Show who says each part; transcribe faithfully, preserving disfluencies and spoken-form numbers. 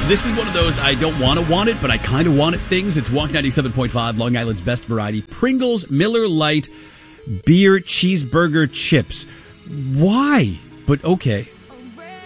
Speaker 1: This is one of those I don't want to want it, but I kind of want it things. It's Walk ninety-seven point five, Long Island's best variety. Pringles Miller Lite Beer Cheeseburger Chips. Why? But okay.